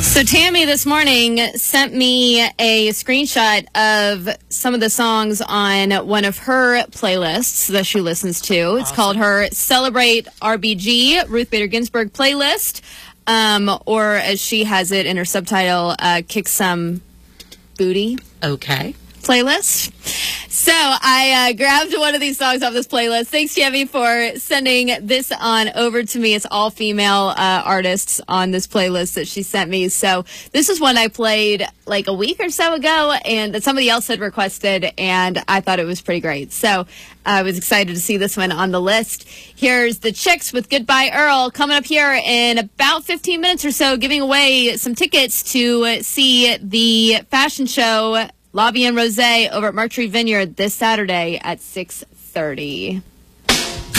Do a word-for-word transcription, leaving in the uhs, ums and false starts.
So Tammy this morning sent me a screenshot of some of the songs on one of her playlists that she listens to. It's awesome. Called her Celebrate R B G, Ruth Bader Ginsburg playlist, um, or as she has it in her subtitle, uh, Kick Some Booty. Okay. Playlist. So I uh, grabbed one of these songs off this playlist. Thanks, Tammy, for sending this on over to me. It's all female uh, artists on this playlist that she sent me. So this is one I played like a week or so ago, and that somebody else had requested, and I thought it was pretty great. So I was excited to see this one on the list. Here's the Chicks with Goodbye Earl coming up here in about fifteen minutes or so, giving away some tickets to see the fashion show La Vie en Rose over at Marjorie Vineyard this Saturday at six thirty.